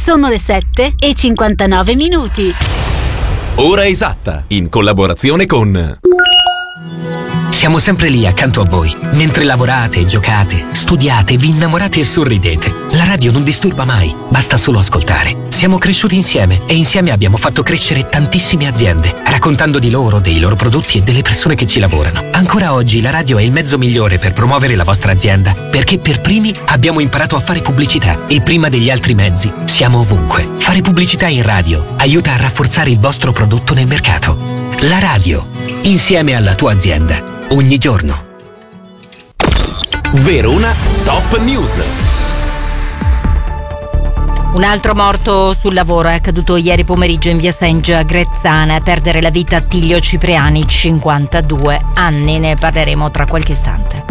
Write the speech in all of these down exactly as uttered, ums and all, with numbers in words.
Sono le sette e cinquantanove minuti. Ora esatta, in collaborazione con... Siamo sempre lì accanto a voi, mentre lavorate, giocate, studiate, vi innamorate e sorridete. La radio non disturba mai, basta solo ascoltare. Siamo cresciuti insieme e insieme abbiamo fatto crescere tantissime aziende, raccontando di loro, dei loro prodotti e delle persone che ci lavorano. Ancora oggi la radio è il mezzo migliore per promuovere la vostra azienda, perché per primi abbiamo imparato a fare pubblicità e prima degli altri mezzi siamo ovunque. Fare pubblicità in radio aiuta a rafforzare il vostro prodotto nel mercato. La radio, insieme alla tua azienda. Ogni giorno. Verona Top News. Un altro morto sul lavoro è accaduto ieri pomeriggio in via Sengia a Grezzana. A perdere la vita Attilio Cipriani, cinquantadue anni. Ne parleremo tra qualche istante.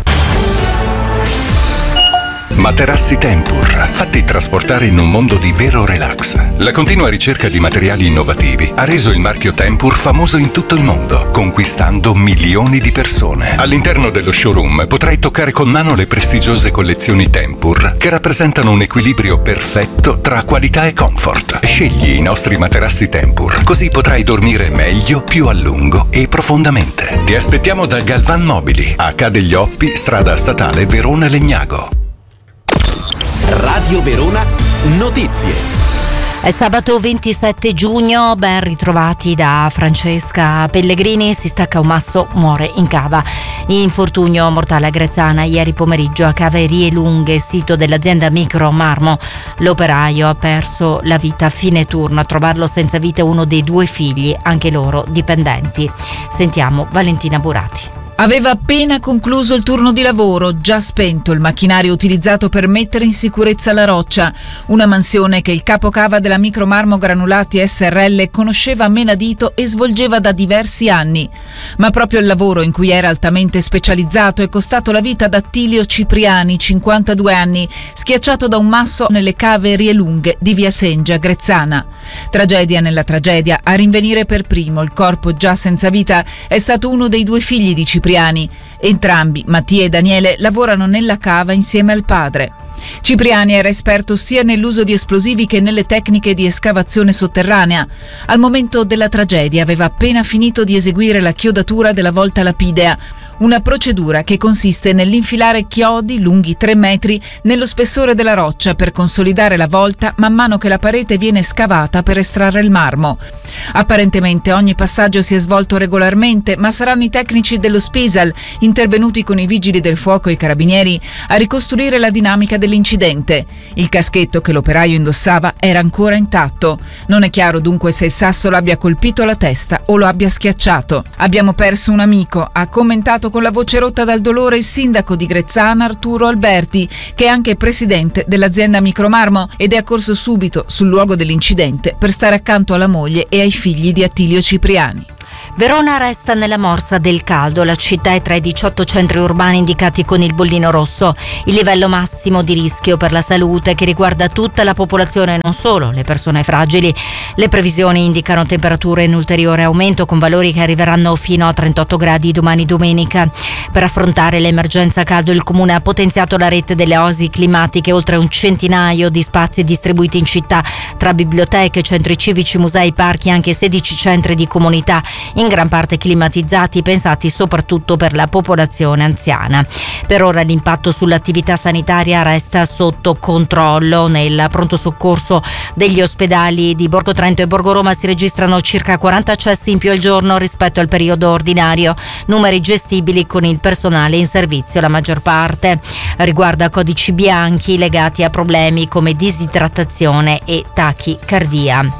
Materassi Tempur, fatti trasportare in un mondo di vero relax. La continua ricerca di materiali innovativi ha reso il marchio Tempur famoso in tutto il mondo, conquistando milioni di persone. All'interno dello showroom potrai toccare con mano le prestigiose collezioni Tempur, che rappresentano un equilibrio perfetto tra qualità e comfort. Scegli i nostri materassi Tempur, così potrai dormire meglio, più a lungo e profondamente. Ti aspettiamo da Galvan Mobili, a Ca' degli Oppi, strada statale Verona Legnago. Radio Verona Notizie. È sabato ventisette giugno, ben ritrovati da Francesca Pellegrini. Si stacca un masso, muore in cava. Infortunio mortale a Grezzana ieri pomeriggio a Cave Rie Lunghe, sito dell'azienda Micro Marmo. L'operaio ha perso la vita a fine turno. A trovarlo senza vita uno dei due figli, anche loro dipendenti. Sentiamo Valentina Burati. Aveva appena concluso il turno di lavoro, già spento il macchinario utilizzato per mettere in sicurezza la roccia, una mansione che il capocava della Micro Marmo Granulati S R L conosceva a menadito e svolgeva da diversi anni. Ma proprio il lavoro in cui era altamente specializzato è costato la vita ad Attilio Cipriani, cinquantadue anni, schiacciato da un masso nelle Cave Rie Lunghe di via Sengia, Grezzana. Tragedia nella tragedia, a rinvenire per primo il corpo già senza vita è stato uno dei due figli di Cipriani. Entrambi, Mattia e Daniele, lavorano nella cava insieme al padre. Cipriani era esperto sia nell'uso di esplosivi che nelle tecniche di escavazione sotterranea. Al momento della tragedia aveva appena finito di eseguire la chiodatura della volta lapidea, una procedura che consiste nell'infilare chiodi lunghi tre metri nello spessore della roccia per consolidare la volta man mano che la parete viene scavata per estrarre il marmo. Apparentemente ogni passaggio si è svolto regolarmente, ma saranno i tecnici dello Spisal, intervenuti con i vigili del fuoco e i carabinieri, a ricostruire la dinamica dell'incidente. Il caschetto che l'operaio indossava era ancora intatto. Non è chiaro dunque se il sasso lo abbia colpito alla testa o lo abbia schiacciato. Abbiamo perso un amico, ha commentato con la voce rotta dal dolore il sindaco di Grezzana Arturo Alberti, che è anche presidente dell'azienda Micro Marmo ed è accorso subito sul luogo dell'incidente per stare accanto alla moglie e ai figli di Attilio Cipriani. Verona resta nella morsa del caldo. La città è tra i diciotto centri urbani indicati con il bollino rosso, il livello massimo di rischio per la salute che riguarda tutta la popolazione, non solo le persone fragili. Le previsioni indicano temperature in ulteriore aumento con valori che arriveranno fino a trentotto gradi domani domenica. Per affrontare l'emergenza caldo il comune ha potenziato la rete delle oasi climatiche, oltre un centinaio di spazi distribuiti in città tra biblioteche, centri civici, musei, parchi e anche sedici centri di comunità, in gran parte climatizzati, pensati soprattutto per la popolazione anziana. Per ora l'impatto sull'attività sanitaria resta sotto controllo. Nel pronto soccorso degli ospedali di Borgo Trento e Borgo Roma si registrano circa quaranta accessi in più al giorno rispetto al periodo ordinario, numeri gestibili con il personale in servizio. La maggior parte riguarda codici bianchi legati a problemi come disidratazione e tachicardia.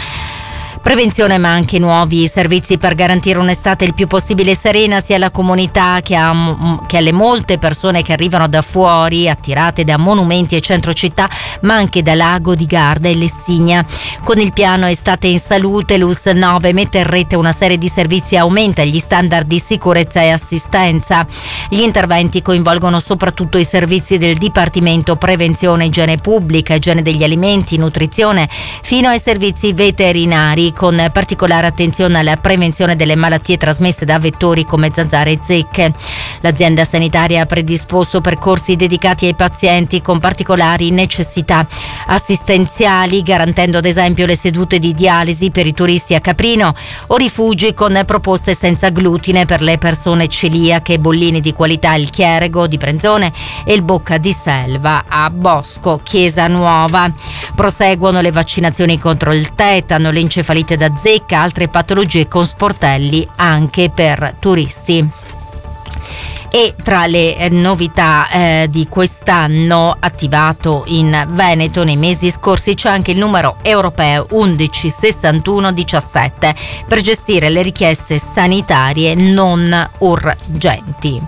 Prevenzione ma anche nuovi servizi per garantire un'estate il più possibile serena sia alla comunità che, a, che alle molte persone che arrivano da fuori, attirate da monumenti e centro città, ma anche da Lago di Garda e Lessigna. Con il piano Estate in Salute, l'U S nove mette in rete una serie di servizi e aumenta gli standard di sicurezza e assistenza. Gli interventi coinvolgono soprattutto i servizi del Dipartimento Prevenzione, Igiene Pubblica, Igiene degli Alimenti, Nutrizione, fino ai servizi veterinari rifugi, con particolare attenzione alla prevenzione delle malattie trasmesse da vettori come zanzare e zecche. L'azienda sanitaria ha predisposto percorsi dedicati ai pazienti con particolari necessità assistenziali, garantendo ad esempio le sedute di dialisi per i turisti a Caprino o rifugi con proposte senza glutine per le persone celiache, bollini di qualità il Chierego di Brenzone e il Bocca di Selva a Bosco Chiesa Nuova. Proseguono le vaccinazioni contro il tetano, l'encefalite da zecca, altre patologie con sportelli anche per turisti. E tra le novità eh, di quest'anno attivato in Veneto nei mesi scorsi c'è anche il numero europeo undici sessantuno diciassette per gestire le richieste sanitarie non urgenti.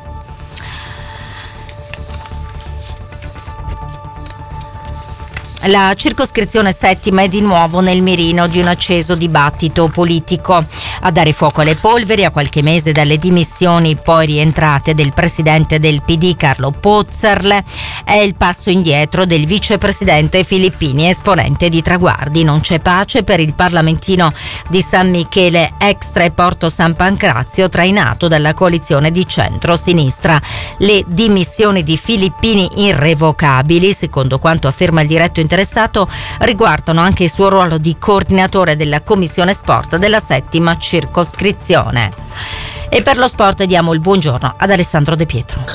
La circoscrizione settima è di nuovo nel mirino di un acceso dibattito politico. A dare fuoco alle polveri, a qualche mese dalle dimissioni poi rientrate del presidente del P D Carlo Pozzerle, è il passo indietro del vicepresidente Filippini, esponente di Traguardi. Non c'è pace per il parlamentino di San Michele Extra e Porto San Pancrazio, trainato dalla coalizione di centro-sinistra. Le dimissioni di Filippini irrevocabili, secondo quanto afferma il diretto interessato, riguardano anche il suo ruolo di coordinatore della Commissione Sport della settima circoscrizione. E per lo sport diamo il buongiorno ad Alessandro De Pietro.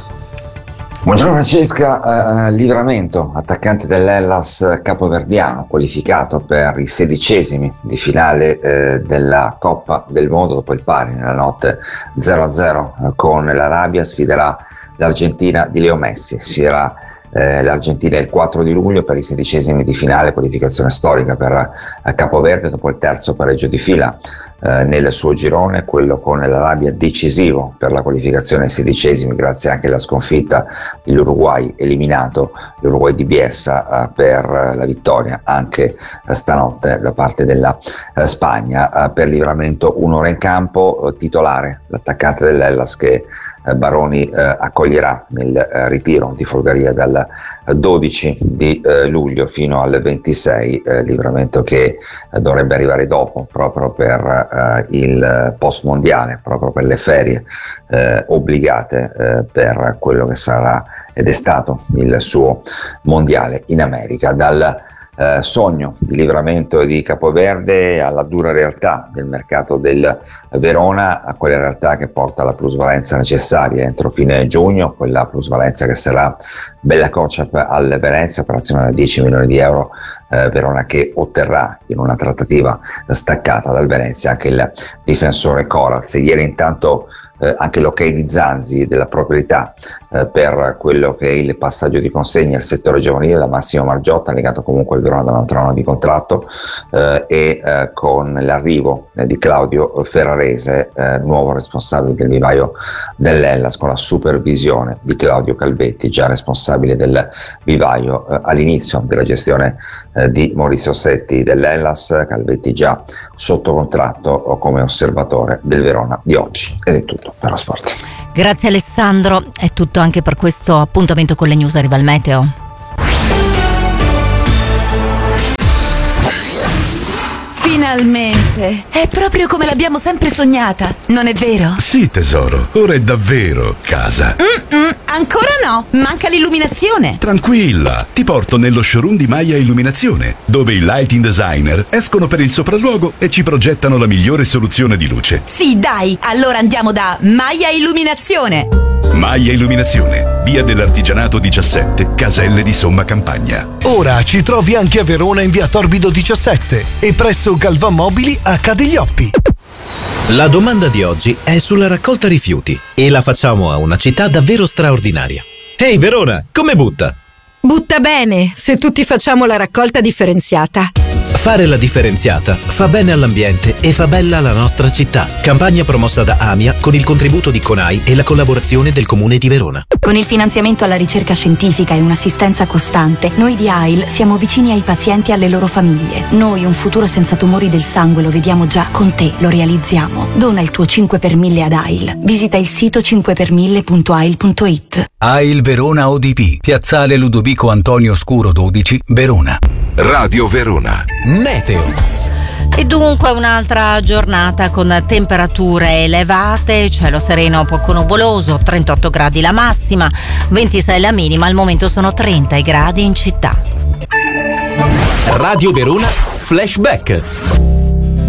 Buongiorno Francesca, uh, Livramento, attaccante dell'Hellas capoverdiano, qualificato per i sedicesimi di finale uh, della Coppa del Mondo dopo il pari nella notte zero a zero con l'Arabia, sfiderà l'Argentina di Leo Messi, sfiderà Eh, l'Argentina il quattro di luglio per i sedicesimi di finale, qualificazione storica per eh, Capoverde dopo il terzo pareggio di fila eh, nel suo girone, quello con l'Arabia decisivo per la qualificazione ai sedicesimi grazie anche alla sconfitta dell'Uruguay eliminato, l'Uruguay di Bielsa, eh, per eh, la vittoria anche eh, stanotte da parte della eh, Spagna. Eh, per Livramento un'ora in campo, eh, titolare l'attaccante dell'Hellas che Baroni eh, accoglierà nel eh, ritiro di Folgaria dal dodici di eh, luglio fino al ventisei, eh, Livramento che eh, dovrebbe arrivare dopo proprio per eh, il post mondiale, proprio per le ferie eh, obbligate eh, per quello che sarà ed è stato il suo mondiale in America. Dal Eh, sogno di Livramento e di Capoverde alla dura realtà del mercato del Verona, a quella realtà che porta la plusvalenza necessaria entro fine giugno, quella plusvalenza che sarà bella Kocap al Venezia, operazione da dieci milioni di euro, eh, Verona che otterrà in una trattativa staccata dal Venezia anche il difensore Coraz. Ieri intanto Eh, anche l'ok di Zanzi della proprietà eh, per quello che è il passaggio di consegna al settore giovanile da Massimo Margiotta, legato comunque al Verona da un altro anno di contratto, eh, e eh, con l'arrivo eh, di Claudio Ferrarese, eh, nuovo responsabile del vivaio dell'Hellas, con la supervisione di Claudio Calvetti, già responsabile del vivaio eh, all'inizio della gestione eh, di Maurizio Setti dell'Hellas. Calvetti già sotto contratto come osservatore del Verona di oggi. Ed è tutto per lo sport. Grazie Alessandro, è tutto anche per questo appuntamento con le news. Arriva il meteo. Finalmente! È proprio come l'abbiamo sempre sognata, non è vero? Sì, tesoro, ora è davvero casa. Mm-mm, ancora no, manca l'illuminazione. Tranquilla, ti porto nello showroom di Maya Illuminazione, dove i lighting designer escono per il sopralluogo e ci progettano la migliore soluzione di luce. Sì, dai, allora andiamo da Maya Illuminazione. Maya Illuminazione, via dell'Artigianato diciassette, Caselle di Somma Campagna. Ora ci trovi anche a Verona in via Torbido diciassette e presso Galvan Mobili a Cadeglioppi. La domanda di oggi è sulla raccolta rifiuti e la facciamo a una città davvero straordinaria. Ehi Verona, come butta? Butta bene, se tutti facciamo la raccolta differenziata. Fare la differenziata fa bene all'ambiente e fa bella la nostra città. Campagna promossa da AMIA con il contributo di CONAI e la collaborazione del Comune di Verona. Con il finanziamento alla ricerca scientifica e un'assistenza costante, noi di A I L siamo vicini ai pazienti e alle loro famiglie. Noi un futuro senza tumori del sangue lo vediamo già, con te lo realizziamo. Dona il tuo cinque per mille ad A I L. Visita il sito cinque per mille punto a i l punto i t. A I L Verona O D P, Piazzale Ludovico Antonio Scuro dodici, Verona. Radio Verona. Meteo. E dunque un'altra giornata con temperature elevate, cielo sereno poco nuvoloso, trentotto gradi la massima, ventisei la minima, al momento sono trenta i gradi in città. Radio Verona Flashback.